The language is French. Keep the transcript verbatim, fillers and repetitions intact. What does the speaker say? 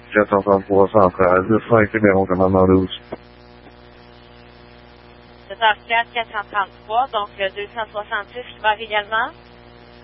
quatre cent trois cent treize, cinq numéro commandement douze. sept heures quatre, quatre cent trente-trois, donc deux cent soixante-six qui barre également.